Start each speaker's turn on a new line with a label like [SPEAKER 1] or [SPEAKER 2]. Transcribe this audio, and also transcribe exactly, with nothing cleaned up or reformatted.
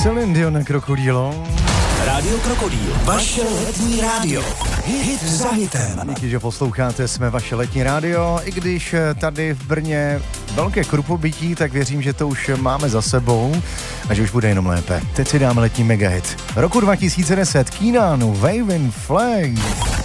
[SPEAKER 1] Celine Dion, Krokodýlo.
[SPEAKER 2] Rádio Krokodýl, vaše letní rádio. Hit za hitem.
[SPEAKER 1] Díky, že posloucháte, jsme vaše letní rádio. I když tady v Brně velké krupobytí, tak věřím, že to už máme za sebou a že už bude jenom lépe. Teď si dáme letní megahit. Roku dva tisíce deset, Keenanu, Waving Flag.